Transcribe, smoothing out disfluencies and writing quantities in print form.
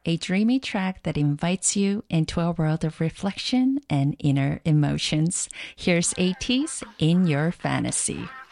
a dreamy track that invites you into a world of reflection and inner emotions. Here's ATEEZ In Your Fantasy.